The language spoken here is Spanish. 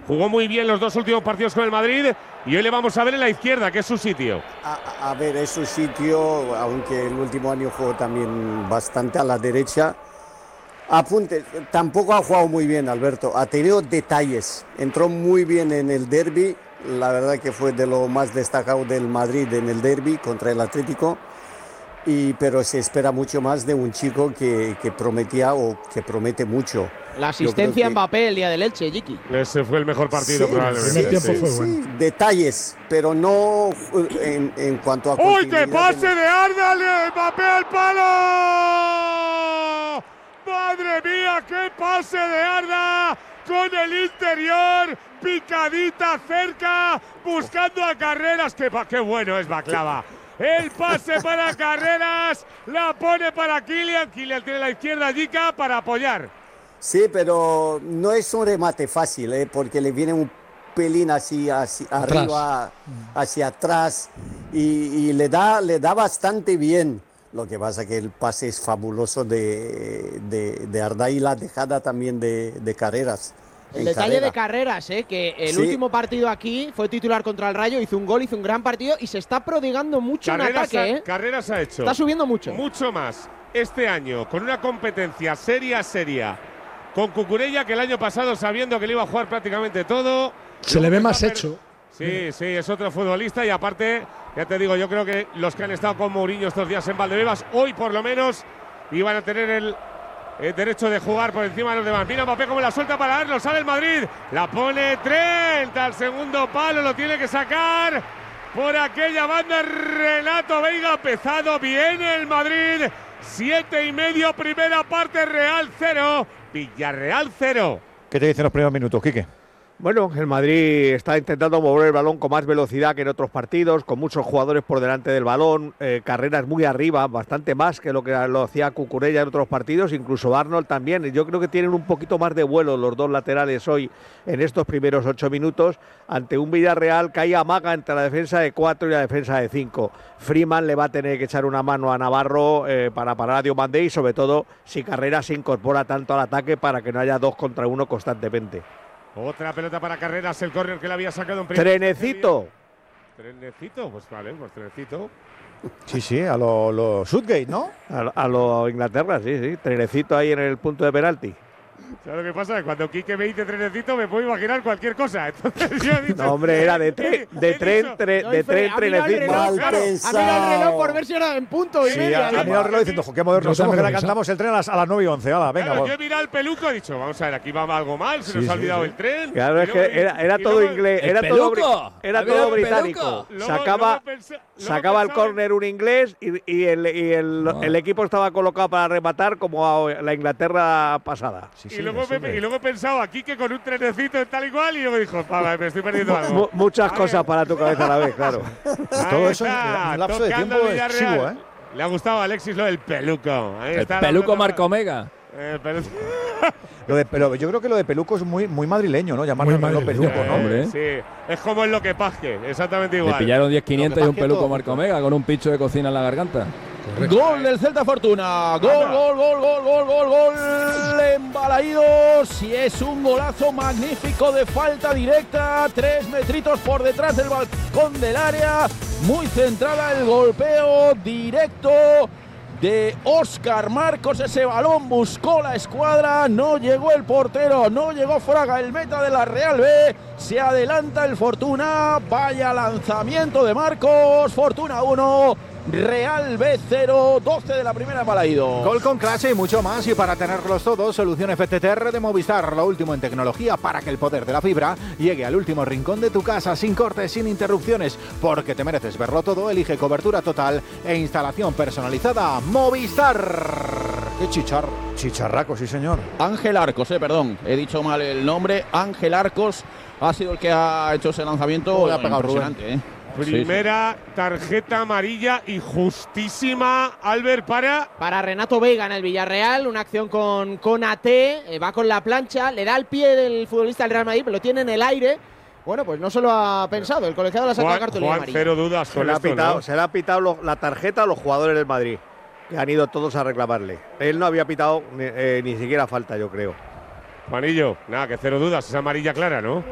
Jugó muy bien los 2 últimos partidos con el Madrid y hoy le vamos a ver en la izquierda, que es su sitio. A ver, es su sitio, aunque el último año jugó también bastante a la derecha. Apunte, tampoco ha jugado muy bien, Alberto. Ha tenido detalles. Entró muy bien en el derbi. La verdad que fue de lo más destacado del Madrid en el derbi contra el Atlético. Pero se espera mucho más de un chico que prometía o que promete mucho. La asistencia a Mbappé el día del Elche, Jiki. Ese fue el mejor partido, probablemente. El tiempo fue bueno. Sí, detalles, pero no en cuanto a… ¡Uy, qué pase de Arda! ¡Mbappé al palo! ¡Madre mía, qué pase de Arda! Con el interior, picadita cerca, buscando a Carreras. ¡Qué bueno es Baklava! El pase para Carreras, la pone para Kylian. Kylian tiene la izquierda, Jica, para apoyar. Sí, pero no es un remate fácil, porque le viene un pelín así arriba, hacia atrás, y le da bastante bien. Lo que pasa es que el pase es fabuloso de Arda y la dejada también de Carreras. El detalle de Carreras, que el último partido aquí fue titular contra el Rayo, hizo un gol, hizo un gran partido y se está prodigando mucho en ataque. Carreras ha hecho. Está subiendo mucho. Mucho más este año, con una competencia seria, con Cucurella, que el año pasado, sabiendo que le iba a jugar prácticamente todo. Se le ve más hecho. Sí, es otro futbolista y aparte, ya te digo, yo creo que los que han estado con Mourinho estos días en Valdebebas, hoy por lo menos, iban a tener el derecho de jugar por encima de los demás. Mira Mbappé como la suelta para darlo, sale el Madrid, la pone Trent al segundo palo, lo tiene que sacar por aquella banda. Renato Veiga, pesado, viene el Madrid, 7:30, primera parte, Real 0, Villarreal 0. ¿Qué te dicen los primeros minutos, Quique? Bueno, el Madrid está intentando mover el balón con más velocidad que en otros partidos, con muchos jugadores por delante del balón, Carreras muy arriba, bastante más que lo que lo hacía Cucurella en otros partidos, incluso Arnold también. Yo creo que tienen un poquito más de vuelo los dos laterales hoy en estos primeros 8 minutos, ante un Villarreal que ahí amaga entre la defensa de 4 y la defensa de 5. Freeman le va a tener que echar una mano a Navarro para parar a Diomandé y sobre todo si Carreras se incorpora tanto al ataque para que no haya 2 contra 1 constantemente. Otra pelota para Carreras, el córner que le había sacado en primer. Trenecito, pues vale, pues Trenecito. Sí, a lo Southgate, ¿no? a lo Inglaterra, sí, trenecito ahí en el punto de penalti. ¿Sabes lo que pasa? Cuando Quique me dice Trenecito me puedo imaginar cualquier cosa. Entonces yo he dicho, no, hombre, era de tren, trenecito. Ha mirado el reloj por ver si era en punto. Sí, ha mirado el reloj diciendo, qué moderno somos, que le cantamos el tren a las 9:11. Hala, venga. Claro, yo he mirado el peluco y he dicho, vamos a ver, aquí va algo mal, se nos ha olvidado el tren. Claro, es que era todo inglés, era todo británico. Sacaba el córner un inglés y el equipo estaba colocado para rematar como a la Inglaterra pasada. Y luego he pensado aquí que con un trenecito tal y cual y luego dijo, me estoy perdiendo algo. Muchas cosas para tu cabeza a la vez, claro. Todo eso en un lapso de tiempo excesivo, ¿eh? Le ha gustado a Alexis lo del peluco. El peluco Marco Omega. Pero yo creo que lo de peluco es muy madrileño, ¿no? Llamarlo peluco, ¿no? Hombre. Sí, es como en lo que Pasque, exactamente igual. Le pillaron 10.500 y un peluco Marco Omega con un pincho de cocina en la garganta. Correcto. Gol del Celta Fortuna. Gol. Embalaídos. Y es un golazo magnífico de falta directa. 3 metritos por detrás del balcón del área. Muy centrada el golpeo directo de Óscar Marcos. Ese balón buscó la escuadra. No llegó el portero. No llegó Fraga, el meta de la Real B. Se adelanta el Fortuna. Vaya lanzamiento de Marcos. Fortuna 1. Real B 0, 12 de la primera Balaído. Gol con clase y mucho más. Y para tenerlos todos, solución FTTR de Movistar, lo último en tecnología para que el poder de la fibra llegue al último rincón de tu casa, sin cortes, sin interrupciones, porque te mereces verlo todo. Elige cobertura total e instalación personalizada. Movistar. ¡Qué chicharraco, sí señor! Ángel Arcos, perdón, he dicho mal el nombre. Ángel Arcos ha sido el que ha hecho ese lanzamiento. Impresionante, Primera tarjeta amarilla y justísima, Albert, para Renato Veiga en el Villarreal, una acción con Konaté, va con la plancha, le da el pie del futbolista del Real Madrid, pero lo tiene en el aire. Bueno, pues no se lo ha pensado, el colegiado le ha sacado cartulina amarilla. Cero dudas con esto, se le ha pitado la tarjeta a los jugadores del Madrid, que han ido todos a reclamarle. Él no había pitado ni siquiera falta, yo creo. Juanillo, nada, que cero dudas, es amarilla clara, ¿no?